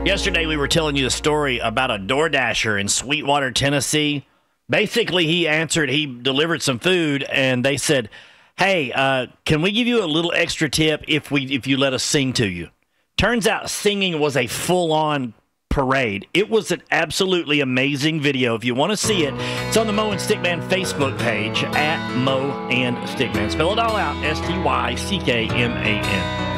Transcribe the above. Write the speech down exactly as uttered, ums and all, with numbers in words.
Yesterday, we were telling you the story about a DoorDasher in Sweetwater, Tennessee. Basically, he answered, he delivered some food, and they said, hey, uh, can we give you a little extra tip if we if you let us sing to you? Turns out singing was a full-on parade. It was an absolutely amazing video. If you want to see it, it's on the Mo and Stickman Facebook page, at Mo and Stickman. Spell it all out, S T Y C K M A N.